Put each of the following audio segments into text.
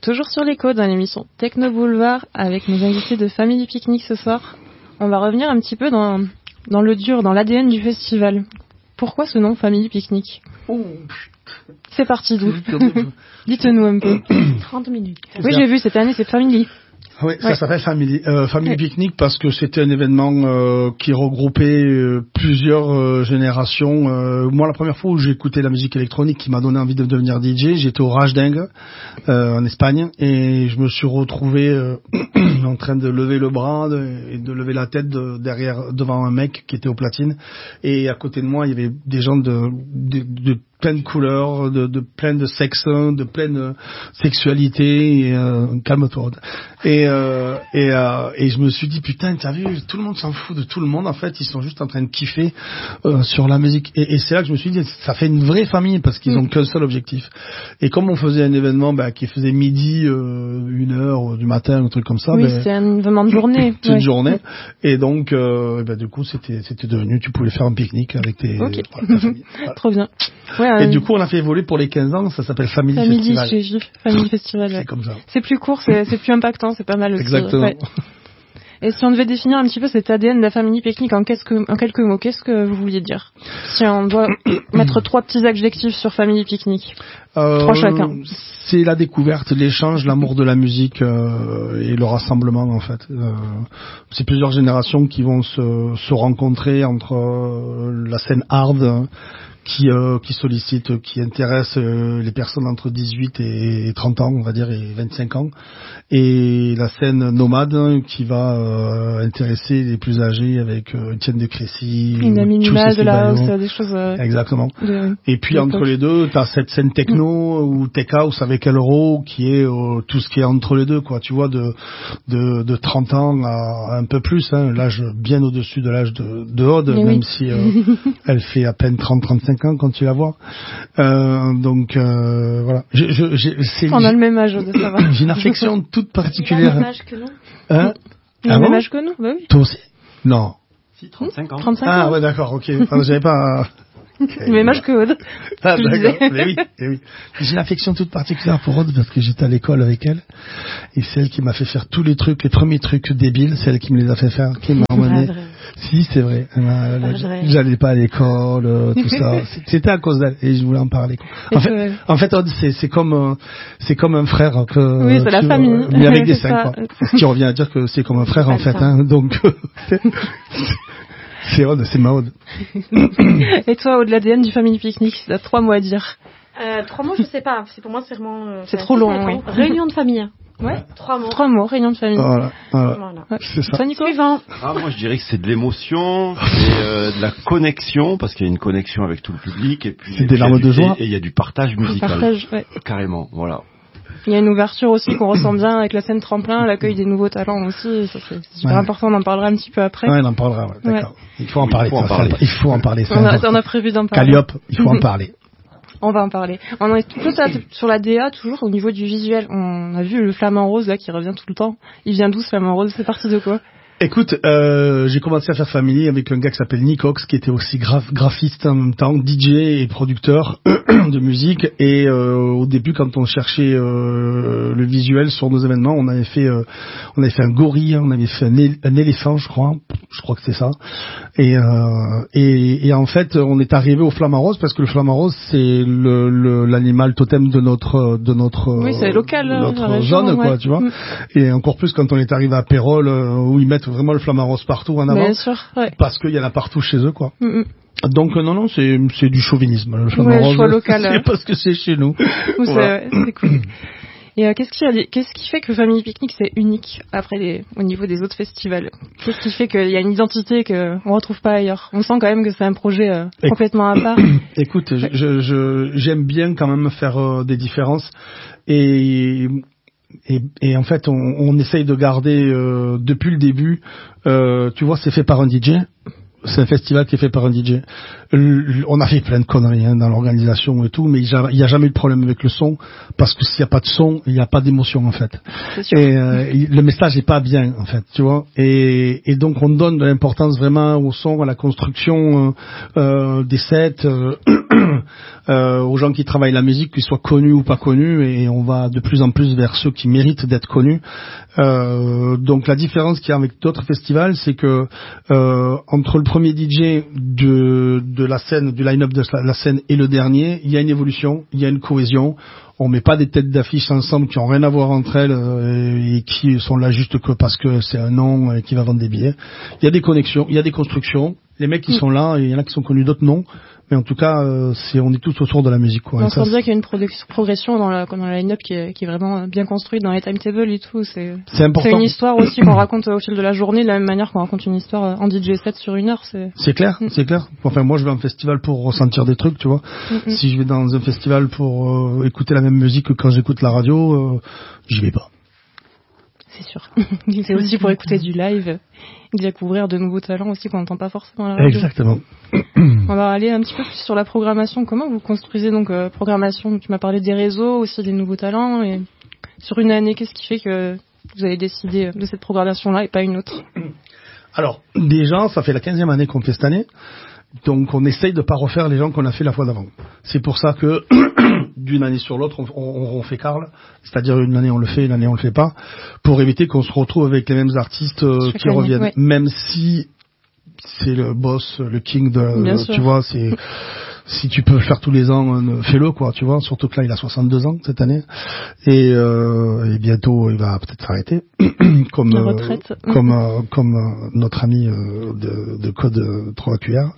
toujours sur l'écho dans l'émission Techno Boulevard avec nos invités de Family Picnic ce soir. On va revenir un petit peu dans le dur, dans l'ADN du festival. Pourquoi ce nom Family Picnic? C'est parti d'où? Dites-nous un peu. 30 minutes. Oui, j'ai vu, cette année c'est Family. Oui, ça s'appelle Family Picnic parce que c'était un événement qui regroupait plusieurs générations. Moi, la première fois où j'ai écouté la musique électronique qui m'a donné envie de devenir DJ, j'étais au Rage Dingue en Espagne et je me suis retrouvé en train de lever le bras et de lever la tête devant un mec qui était au platine, et à côté de moi il y avait des gens de plein de couleurs, de plein de sexes, de pleine sexualité, et calme-toi. Et je me suis dit putain, t'as vu, tout le monde s'en fout de tout le monde en fait, ils sont juste en train de kiffer sur la musique. Et c'est là que je me suis dit ça fait une vraie famille parce qu'ils ont qu'un seul objectif. Et comme on faisait un événement qui faisait midi, 1h du matin, un truc comme ça. Oui, c'est un événement de journée. C'est une journée. Et donc du coup c'était devenu, tu pouvais faire un pique-nique avec ta famille. Voilà. Trop bien. Ouais, et du coup, on a fait évoluer pour les 15 ans, ça s'appelle Family Festival. Family Festival, ouais. C'est comme ça. C'est plus court, c'est plus impactant, c'est pas mal aussi. Exactement. Ouais. Et si on devait définir un petit peu cet ADN de la Family Picnic en quelques mots, qu'est-ce que vous vouliez dire? Si on doit mettre 3 petits adjectifs sur Family Picnic. 3 chacun. C'est la découverte, l'échange, l'amour de la musique et le rassemblement en fait. C'est plusieurs générations qui vont se rencontrer entre la scène hard qui sollicite, qui intéresse les personnes entre 18 et 30 ans, on va dire, et 25 ans, et la scène nomade qui va intéresser les plus âgés avec Étienne de Crécy, une minimale de la house, des choses. Exactement. Et puis entre les deux, t'as cette scène techno ou tech house avec Elro qui est tout ce qui est entre les deux, quoi. Tu vois, de 30 ans à un peu plus, hein, l'âge bien au-dessus de l'âge de Aude, même si elle fait à peine 30-35 ans quand tu la vois. Donc voilà. On a le même âge, de ça va. J'ai une affection toute particulière. Il a le même âge que nous. Hein? Il a le même âge que nous, bah oui. Toi aussi? Non. Si, 35 ans. 35 ans. Ah ouais, d'accord, ok. Enfin, j'avais pas... Le même âge que Aude. Ah d'accord, mais oui. J'ai une affection toute particulière pour Aude parce que j'étais à l'école avec elle, et c'est elle qui m'a fait faire tous les premiers trucs débiles, c'est elle qui me les a fait faire, qui m'a emmené. Si, c'est vrai. J'allais pas à l'école, tout ça. C'était à cause d'elle et je voulais en parler. En fait, Aude, c'est comme un frère que. Oui, c'est la famille. Mais avec des seins, quoi. Ce qui revient à dire que c'est comme un frère en fait, hein. Donc. C'est Aude, c'est ma Aude. Et toi, Aude, l'ADN du Family Picnic, t'as 3 mots à dire. 3 mots, je sais pas. Pour moi, c'est vraiment. C'est trop long, oui. Réunion de famille. Ouais. 3 mots. 3 mots, réunion de famille. Voilà. Ouais. C'est ça. Suivant. Moi, je dirais que c'est de l'émotion, c'est de la connexion, parce qu'il y a une connexion avec tout le public, et puis. C'est des larmes de joie. Et il y a du partage musical. Ouais. Carrément, voilà. Il y a une ouverture aussi qu'on ressent bien avec la scène tremplin, l'accueil des nouveaux talents aussi. Ça, c'est super important, on en parlera un petit peu après. Ouais, on en parlera, d'accord. Il faut en parler. Il faut en parler. On a prévu d'en parler. Calliope, il faut en parler. On va en parler. On est tout sur la DA, toujours au niveau du visuel. On a vu le flamant rose là qui revient tout le temps. Il vient d'où ce flamant rose? C'est parti de quoi? Écoute, j'ai commencé à faire Family avec un gars qui s'appelle Nick Ox, qui était aussi graphiste en même temps, DJ et producteur de musique. Et au début, quand on cherchait le visuel sur nos événements, on avait fait un gorille, on avait fait un éléphant, je crois que c'est ça. Et en fait, on est arrivé au flamant rose parce que le flamant rose, c'est l'animal totem de notre oui, c'est local, notre zone, quoi, ouais. Tu vois. Et encore plus quand on est arrivé à Pérol, où ils mettent vraiment le flamant rose partout en avant. Bien sûr, ouais. Parce qu'il y en a partout chez eux, quoi. Donc non, c'est du chauvinisme. Le flamant rose, choix local. C'est parce que c'est chez nous. Voilà. C'est cool. Et qu'est-ce qui fait que Family Picnic c'est unique au niveau des autres festivals? Qu'est-ce qui fait qu'il y a une identité qu'on retrouve pas ailleurs? On sent quand même que c'est un projet complètement à part. Écoute, j'aime bien quand même faire des différences et en fait on essaye de garder depuis le début, tu vois, c'est fait par un DJ. C'est un festival qui est fait par un DJ. On a fait plein de conneries dans l'organisation et tout, mais il y a jamais eu de problème avec le son, parce que s'il y a pas de son, il y a pas d'émotion en fait. C'est sûr. Et le message est pas bien en fait, tu vois. Et donc on donne de l'importance vraiment au son, à la construction des sets, aux gens qui travaillent la musique, qu'ils soient connus ou pas connus, et on va de plus en plus vers ceux qui méritent d'être connus. Donc la différence qu'il y a avec d'autres festivals, c'est que entre le premier DJ de la scène, du line-up de la scène et le dernier, il y a une évolution, il y a une cohésion. On met pas des têtes d'affiche ensemble qui ont rien à voir entre elles et qui sont là juste que parce que c'est un nom qui va vendre des billets. Il y a des connexions, il y a des constructions. Les mecs qui sont là, il y en a qui sont connus, d'autres non. Mais en tout cas, on est tous autour de la musique, quoi. On sent bien qu'il y a une progression dans la line-up qui est vraiment bien construite dans les timetables et tout. C'est important. C'est une histoire aussi qu'on raconte au fil de la journée, de la même manière qu'on raconte une histoire en DJ set sur une heure. C'est clair, c'est clair. Enfin, moi, je vais en festival pour ressentir des trucs, tu vois. Si je vais dans un festival pour écouter la même musique que quand j'écoute la radio, j'y vais pas. C'est sûr. C'est aussi pour écouter du live, découvrir de nouveaux talents aussi qu'on n'entend pas forcément à la radio. Exactement. On va aller un petit peu plus sur la programmation. Comment vous construisez donc programmation? Tu m'as parlé des réseaux, aussi des nouveaux talents. Et sur une année, qu'est-ce qui fait que vous avez décidé de cette programmation-là et pas une autre? Alors, déjà, ça fait la 15e année qu'on fait cette année. Donc on essaye de pas refaire les gens qu'on a fait la fois d'avant. C'est pour ça que d'une année sur l'autre on fait Carl, c'est-à-dire une année on le fait, une année on le fait pas, pour éviter qu'on se retrouve avec les mêmes artistes qui reviennent. Ouais. Même si c'est le boss, le king de, tu vois, c'est si tu peux le faire tous les ans, fais-le, quoi, tu vois. Surtout que là, il a 62 ans cette année, et bientôt, il va peut-être s'arrêter, comme la retraite. comme notre ami de code 3QR.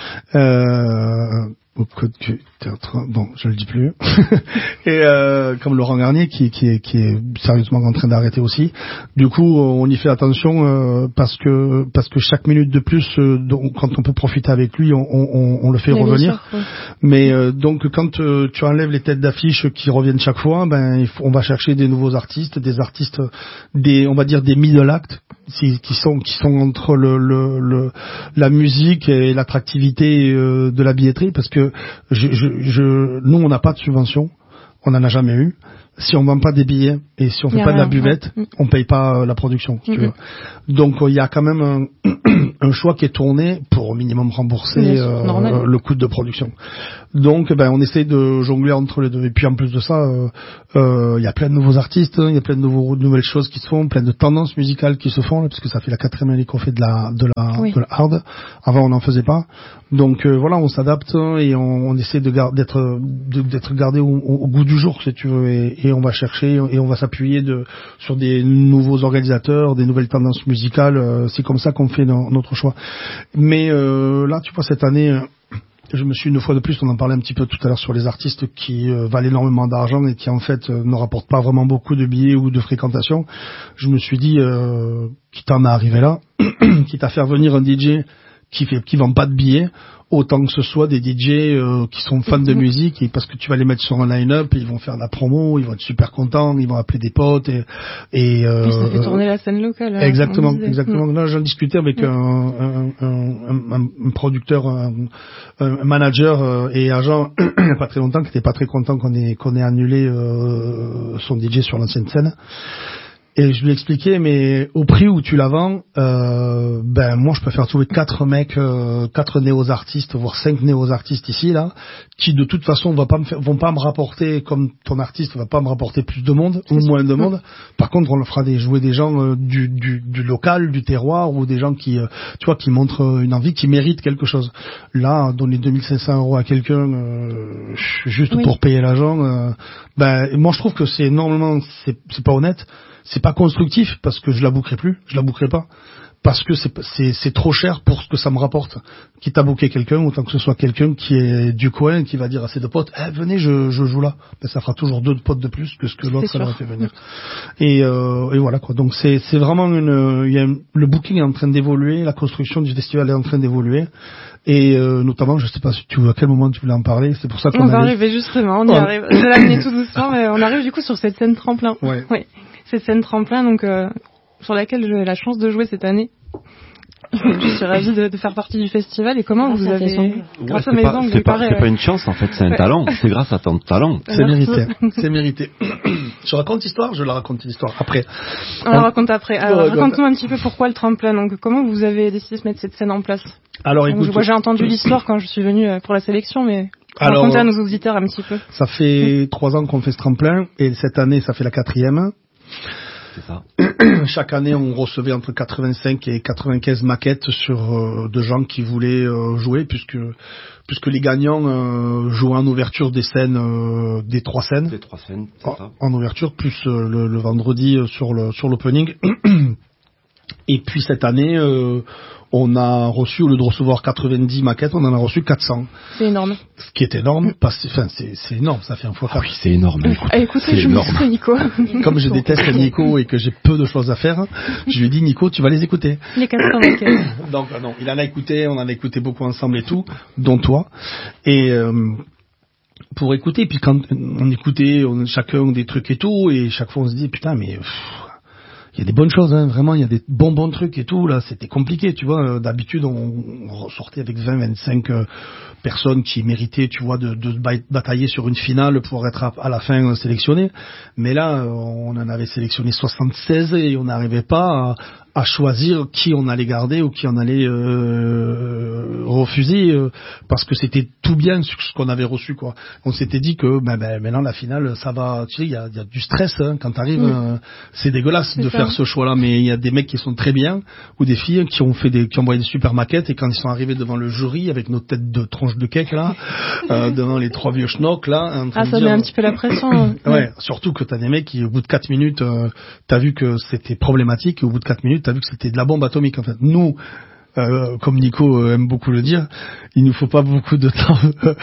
Au code bon, je le dis plus. Et comme Laurent Garnier qui est sérieusement en train d'arrêter aussi. Du coup, on y fait attention parce que chaque minute de plus, quand on peut profiter avec lui, on le fait revenir. Sûr, ouais. Mais donc quand tu enlèves les têtes d'affiche qui reviennent chaque fois, on va chercher des nouveaux artistes, on va dire des middle acts qui sont entre la musique et l'attractivité de la billetterie, parce que nous on n'a pas de subvention, on n'en a jamais eu. Si on vend pas des billets et si on fait pas de la buvette, on paye pas la production, si tu veux. Donc il y a quand même un choix qui est tourné pour au minimum rembourser le coût de production. Donc on essaie de jongler entre les deux. Et puis en plus de ça, il y a plein de nouveaux artistes, il y a plein de nouvelles choses qui se font, plein de tendances musicales qui se font, là, parce que ça fait la 4e année qu'on fait de la hard. Avant on n'en faisait pas. Donc voilà, on s'adapte et on essaie d'être gardé au goût du jour, si tu veux, et on va chercher et on va s'appuyer sur des nouveaux organisateurs, des nouvelles tendances musicales. C'est comme ça qu'on fait notre choix. Mais là, tu vois, cette année, je me suis une fois de plus, on en parlait un petit peu tout à l'heure sur les artistes qui valent énormément d'argent et qui en fait ne rapportent pas vraiment beaucoup de billets ou de fréquentation. Je me suis dit, quitte à en arriver là, quitte à faire venir un DJ qui vend pas de billets, autant que ce soit des DJ qui sont fans de musique, et parce que tu vas les mettre sur un line-up, ils vont faire de la promo, ils vont être super contents, ils vont appeler des potes et ça fait tourner la scène locale. Exactement. Là, j'en discutais avec un producteur, un manager et agent il y a pas très longtemps, qui était pas très content qu'on ait annulé son DJ sur l'ancienne scène. Et je lui expliquais, mais au prix où tu la vends, moi je peux faire trouver 4 néo-artistes, voire 5 néo-artistes ici, là, qui de toute façon vont pas me rapporter, comme ton artiste va pas me rapporter plus de monde, ou moins de monde. Par contre, on leur fera jouer des gens du local, du terroir, ou des gens qui montrent une envie, qui méritent quelque chose. Là, donner 2500 € à quelqu'un, juste pour payer l'agent, moi je trouve que c'est pas honnête. C'est pas constructif, parce que je la bookerai pas, parce que c'est trop cher pour ce que ça me rapporte. Quitte à booker quelqu'un, autant que ce soit quelqu'un qui est du coin, qui va dire à ses 2 potes, venez, je joue là. Ça fera toujours 2 potes de plus que ce que l'autre ça aurait fait venir. Et voilà, quoi. Donc c'est vraiment le booking est en train d'évoluer, la construction du festival est en train d'évoluer. Et notamment, je sais pas à quel moment tu voulais en parler, c'est pour ça qu'on va arriver justement, on y arrive. Je vais l'amener tout doucement, mais on arrive du coup sur cette scène tremplin. Ouais. Cette scène tremplin, donc sur laquelle j'ai la chance de jouer cette année. Je suis ravie de faire partie du festival. Et comment vous avez... Grâce à mes ongles, c'est pas une chance, en fait, c'est un talent. C'est grâce à ton talent. C'est mérité. Je raconte l'histoire, je la raconte l'histoire après. On la raconte après. Alors, raconte-nous un petit peu pourquoi le tremplin. Donc, comment vous avez décidé de mettre cette scène en place? Alors, écoute... Moi, j'ai entendu l'histoire quand je suis venue pour la sélection, mais... Alors, racontez à nos auditeurs un petit peu. Ça fait 3 ans qu'on fait ce tremplin et cette année, ça fait la 4e. C'est ça. Chaque année, on recevait entre 85 et 95 maquettes de gens qui voulaient jouer, puisque les gagnants jouaient en ouverture des scènes, des 3 scènes. Des 3 scènes, c'est ça. En ouverture, plus le vendredi sur l'opening. Et puis cette année, on a reçu, au lieu de recevoir 90 maquettes, on en a reçu 400. C'est énorme. Ce qui était énorme, c'est énorme, ça fait un fois. Ah oui, c'est énorme. Écoutez, je m'excuse, Nico. Comme je déteste Nico et que j'ai peu de choses à faire, je lui ai dit, Nico, tu vas les écouter. Les 400 maquettes. Donc non, il en a écouté, on en a écouté beaucoup ensemble et tout, dont toi. Et pour écouter, puis quand on écoutait chacun des trucs et tout, et chaque fois on se dit, putain, mais... il y a des bonnes choses, hein, vraiment, il y a des bons trucs et tout, là, c'était compliqué, tu vois, d'habitude, on ressortait avec 25 personnes qui méritaient, tu vois, de batailler sur une finale pour être à la fin sélectionné, mais là, on en avait sélectionné 76 et on n'arrivait pas à choisir qui on allait garder ou qui on allait refuser, parce que c'était tout bien ce qu'on avait reçu, quoi. On s'était dit que maintenant la finale, ça va, tu sais, il y a du stress, hein, quand t'arrives, c'est dégueulasse de faire ce choix-là, mais il y a des mecs qui sont très bien ou des filles qui ont envoyé des super maquettes, et quand ils sont arrivés devant le jury avec nos têtes de tronches de cake là, devant les 3 vieux schnocks là, en train de ça dire, met un petit peu la pression. Ouais, surtout que t'as des mecs qui au bout de 4 minutes, t'as vu que c'était problématique, et au bout de 4 minutes t'as vu que c'était de la bombe atomique en fait. Nous, comme Nico aime beaucoup le dire, il nous faut pas beaucoup de temps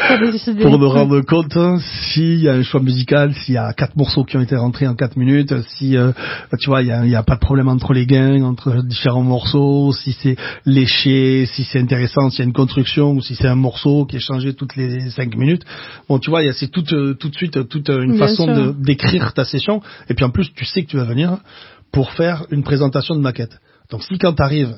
pour nous rendre compte s'il y a un choix musical, s'il y a 4 morceaux qui ont été rentrés en 4 minutes, si tu vois, il y a pas de problème entre les gains, entre différents morceaux, si c'est léché, si c'est intéressant, s'il y a une construction, ou si c'est un morceau qui est changé toutes les 5 minutes. Bon, tu vois, c'est tout de suite toute une Bien façon sûr. d'écrire ta session, et puis en plus tu sais que tu vas venir pour faire une présentation de maquette. Donc si quand t'arrives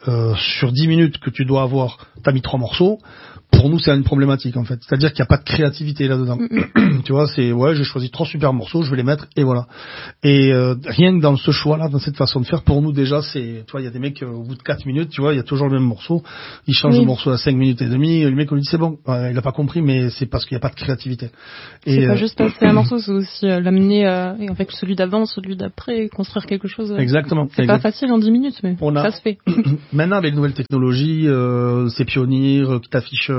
sur 10 minutes que tu dois avoir, t'as mis 3 morceaux, pour nous c'est une problématique en fait. C'est-à-dire qu'il n'y a pas de créativité là-dedans. Tu vois, c'est j'ai choisi 3 super morceaux, je vais les mettre et voilà. Et rien que dans ce choix-là, dans cette façon de faire, pour nous déjà c'est, tu vois, il y a des mecs au bout de 4 minutes, tu vois, il y a toujours le même morceau, ils changent le morceau à 5 minutes et demie, le mec on lui dit c'est bon, il a pas compris, mais c'est parce qu'il n'y a pas de créativité. C'est pas juste passer un morceau, c'est aussi l'amener avec celui d'avant, celui d'après, construire quelque chose. Exactement. C'est pas facile en 10 minutes, mais ça se fait. Maintenant, avec les nouvelles technologies, c'est Pionnier qui t'affiche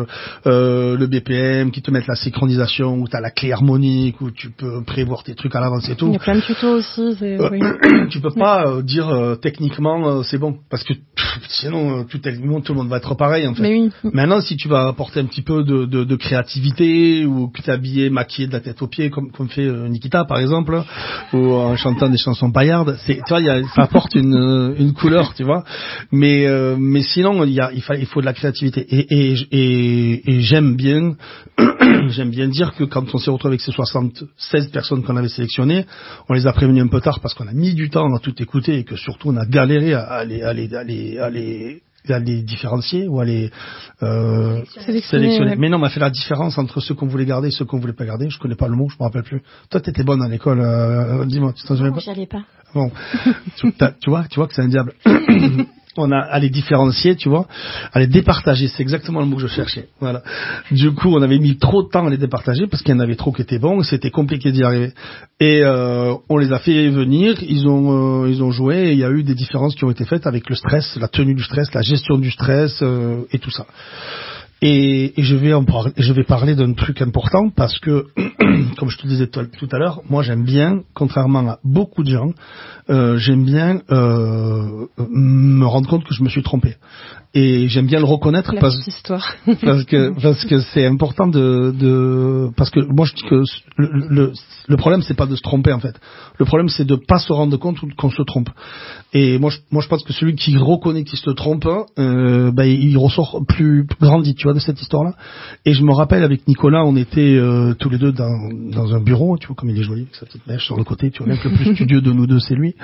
le BPM, qui te met la synchronisation, où t'as la clé harmonique, où tu peux prévoir tes trucs à l'avance et tout. Il y a plein de tutos aussi. Oui. Tu peux pas dire techniquement c'est bon, parce que sinon tout le monde va être pareil en fait. Mais oui. Maintenant, si tu vas apporter un petit peu de créativité, ou que t'es habillé, maquillé de la tête aux pieds, comme fait Nikita par exemple, ou en chantant des chansons paillardes, tu vois, ça apporte une couleur, tu vois. Mais sinon, il faut de la créativité. Et j'aime bien dire que quand on s'est retrouvé avec ces 76 personnes qu'on avait sélectionnées, on les a prévenus un peu tard parce qu'on a mis du temps à tout écouter, et que surtout on a galéré à les différencier ou à les sélectionner. Ouais. Mais non, on a fait la différence entre ceux qu'on voulait garder et ceux qu'on voulait pas garder. Je connais pas le mot, je me rappelle plus. Toi, t'étais bonne à l'école, dis-moi, tu t'en souviens pas? J'y allais pas. Bon, tu vois que c'est un diable. On a à les différencier, tu vois, à les départager, c'est exactement le mot que je cherchais. Voilà. Du coup, on avait mis trop de temps à les départager parce qu'il y en avait trop qui étaient bons, c'était compliqué d'y arriver. Et on les a fait venir, ils ont joué, et il y a eu des différences qui ont été faites avec le stress, la tenue du stress, la gestion du stress et tout ça. Et je vais parler d'un truc important parce que, comme je te disais tout à l'heure, moi j'aime bien, contrairement à beaucoup de gens, j'aime bien me rendre compte que je me suis trompé. Et j'aime bien le reconnaître parce que c'est important parce que moi je dis que le problème c'est pas de se tromper en fait. Le problème c'est de pas se rendre compte qu'on se trompe. Et moi je pense que celui qui reconnaît qu'il se trompe, il ressort plus grandi, tu vois, de cette histoire-là. Et je me rappelle avec Nicolas, on était tous les deux dans un bureau, tu vois comme il est joli avec sa petite mèche sur le côté, tu vois, même le plus studieux de nous deux c'est lui.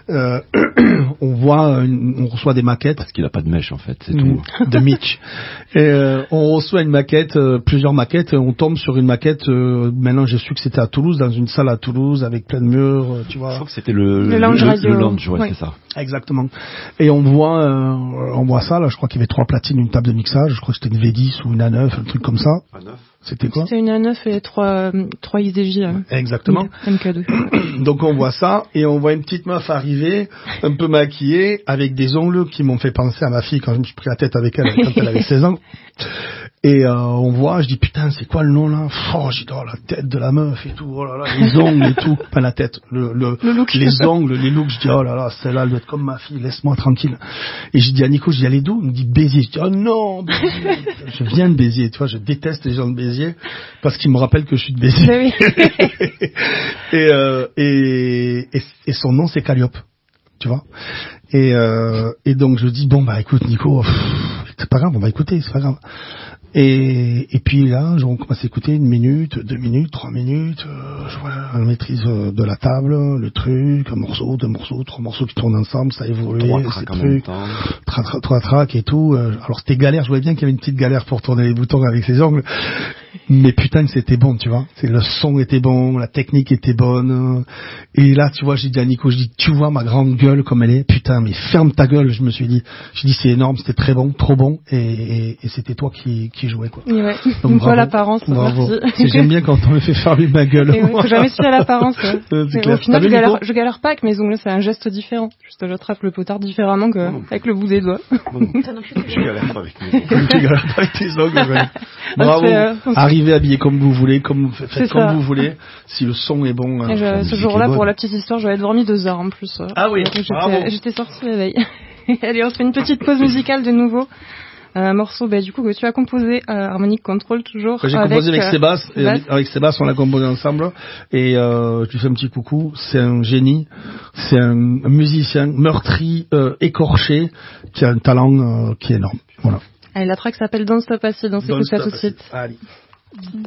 On reçoit des maquettes parce qu'il a pas de mèche en fait, c'est tout. De Mitch. Et on reçoit une maquette, plusieurs maquettes, on tombe sur une maquette, maintenant j'ai su que c'était à Toulouse, dans une salle à Toulouse avec plein de murs, tu vois. Je crois que c'était le lounge radio. Le lounge, ouais, c'est ça. Exactement. Et on voit ça, là, je crois qu'il y avait 3 platines, une table de mixage, je crois que c'était une V10 ou une A9, un truc comme ça. A9. C'était quoi? C'était une A9 et 3 XDJ. Exactement. MK2. Donc on voit ça, et on voit une petite meuf arriver, un peu maquillée, avec des ongles qui m'ont fait penser à ma fille quand je me suis pris la tête avec elle quand elle avait 16 ans. Et on voit, je dis putain, c'est quoi le nom là? Oh, j'ai dit oh, la tête de la meuf et tout, oh là là, les ongles et tout, pas la tête, le look. les ongles, les looks, je dis oh là là, celle-là elle doit être comme ma fille, laisse-moi tranquille. Et je dis à Nico, je dis elle est d'où? Il me dit Béziers. Je dis oh non, Béziers. Je viens de Béziers, tu vois, je déteste les gens de Béziers parce qu'ils me rappellent que je suis de Béziers. Et son nom c'est Calliope, tu vois. Et donc je dis bon bah écoute Nico, c'est pas grave, on va écouter, c'est pas grave. Et puis là, on commence à écouter 1 minute, 2 minutes, 3 minutes, je vois la maîtrise de la table, le truc, un morceau, 2 morceaux, 3 morceaux qui tournent ensemble, ça a évolué, 3 tracks, 3 tracks et tout. Alors c'était galère, je voyais bien qu'il y avait une petite galère pour tourner les boutons avec ses ongles, mais putain que c'était bon, tu vois. Le son était bon, la technique était bonne. Et là, tu vois, j'ai dit à Nico, je dis, tu vois ma grande gueule comme elle est, putain, mais ferme ta gueule, je me suis dit. Je dis, c'est énorme, c'était très bon, trop bon, et c'était toi qui jouais, quoi. Ouais. Donc bravo, l'apparence, bravo. merci. J'aime bien quand on me fait fermer ma gueule. Faut jamais se fier à l'apparence. Au final, je galère pas avec mes ongles, c'est un geste différent. Juste, j'attrape le potard différemment qu'avec le bout des doigts. Je galère pas avec mes ongles. Tu galères pas avec tes ongles, ouais. Bravo. Arrivez habillé comme vous voulez, faites comme vous voulez. Si le son est bon. Ce jour-là, pour la petite histoire, j'avais dormi 2 heures en plus. Ah oui, bravo. J'étais sortie la veille. Allez, on se fait une petite pause musicale de nouveau. Un morceau du coup que tu as composé, Harmonic Control toujours. J'ai composé avec Sébastien, avec Sébastien on l'a composé ensemble, et je lui fais un petit coucou. C'est un génie, c'est un musicien meurtri, écorché, qui a un talent qui est énorme. Voilà. Allez, la track s'appelle Don't Stop Acid, on s'écoute ça tout de suite. Allez.